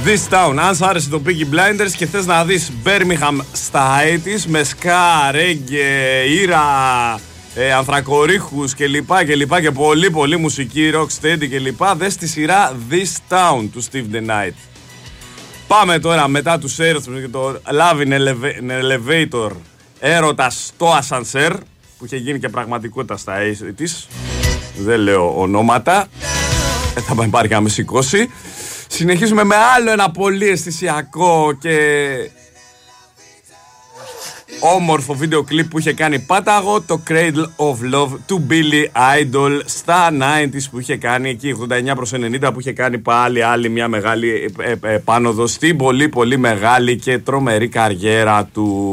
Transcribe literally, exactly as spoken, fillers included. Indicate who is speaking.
Speaker 1: This Town. Αν σ' άρεσε το Peaky Blinders και θες να δεις Birmingham στα ογδόντα με ska, reggae, ήρα, ε, ανθρακορίχους και λοιπά και λοιπά και πολύ πολύ μουσική, rocksteady και λοιπά, δες τη σειρά This Town του Steve the Knight. Πάμε τώρα μετά του Aerosmith και το Love in Elevator, έρωτα στο ασανσέρ, που είχε γίνει και πραγματικότητα στα ογδόντα. Δεν λέω ονόματα, ε, θα πάει πάρει να με σηκώσει. Συνεχίζουμε με άλλο ένα πολύ αισθησιακό και όμορφο βίντεο κλιπ που είχε κάνει πάταγο, το Cradle of Love του Billy Idol στα ενενήντα που είχε κάνει εκεί ογδόντα εννιά προς ενενήντα, που είχε κάνει πάλι άλλη μια μεγάλη επάνωδο στην πολύ πολύ μεγάλη και τρομερή καριέρα του.